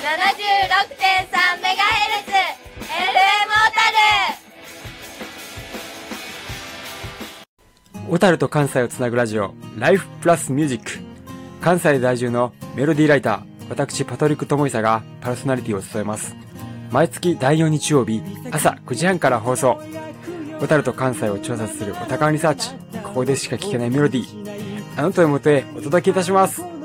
小樽と関西をつなぐラジオ、ライフプラスミュージック。関西在住のメロディーライター、私パトリック智久がパーソナリティを務めます。毎月第4日曜日朝9時半から放送。小樽と関西を調査するおたかんリサーチ。ここでしか聞けないメロディー、あなたのもとへお届けいたします。